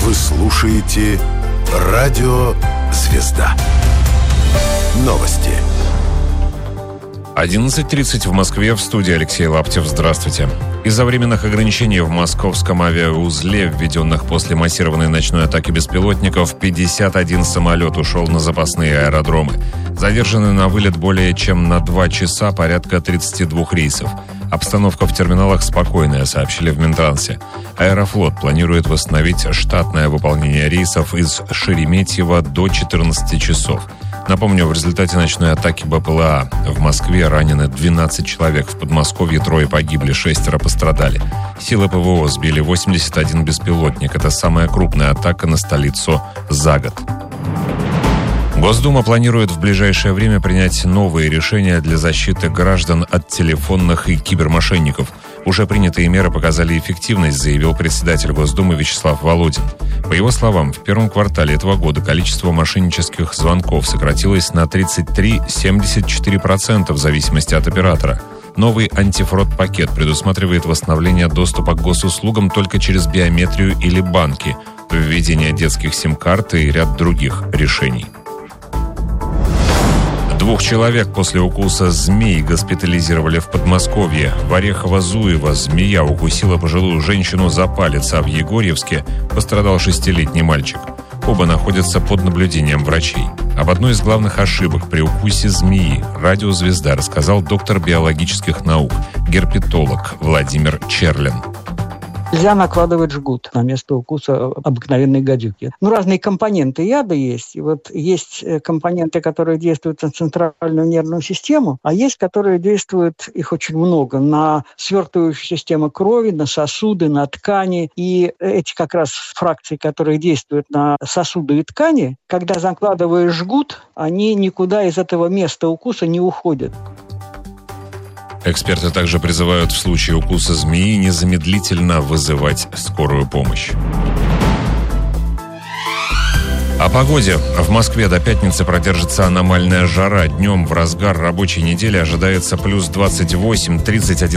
Вы слушаете «Радио Звезда». Новости. 11:30 в Москве, в студии Алексей Лаптев. Здравствуйте. Из-за временных ограничений в московском авиаузле, введенных после массированной ночной атаки беспилотников, 51 самолет ушел на запасные аэродромы. Задержаны на вылет более чем на 2 часа порядка 32 рейсов. Обстановка в терминалах спокойная, сообщили в Минтрансе. Аэрофлот планирует восстановить штатное выполнение рейсов из Шереметьево до 14 часов. Напомню, в результате ночной атаки БПЛА в Москве ранены 12 человек. В Подмосковье 3 погибли, 6 пострадали. Силы ПВО сбили 81 беспилотник. Это самая крупная атака на столицу за год. Госдума планирует в ближайшее время принять новые решения для защиты граждан от телефонных и кибермошенников. Уже принятые меры показали эффективность, заявил председатель Госдумы Вячеслав Володин. По его словам, в первом квартале этого года количество мошеннических звонков сократилось на 33-74% в зависимости от оператора. Новый антифрод-пакет предусматривает восстановление доступа к госуслугам только через биометрию или банки, введение детских сим-карт и ряд других решений. 2 человек после укуса змеи госпитализировали в Подмосковье. В Орехово-Зуево змея укусила пожилую женщину за палец, а в Егорьевске пострадал 6-летний мальчик. Оба находятся под наблюдением врачей. Об одной из главных ошибок при укусе змеи «Радио Звезда» рассказал доктор биологических наук, герпетолог Владимир Черлин. Нельзя накладывать жгут на место укуса обыкновенной гадюки. Разные компоненты яда есть. И вот есть компоненты, которые действуют на центральную нервную систему, а есть, которые действуют, их очень много, на свертывающую систему крови, на сосуды, на ткани. И эти как раз фракции, которые действуют на сосуды и ткани, когда закладываешь жгут, они никуда из этого места укуса не уходят. Эксперты также призывают в случае укуса змеи незамедлительно вызывать скорую помощь. О погоде. В Москве до пятницы продержится аномальная жара. Днем в разгар рабочей недели ожидается плюс 28, 31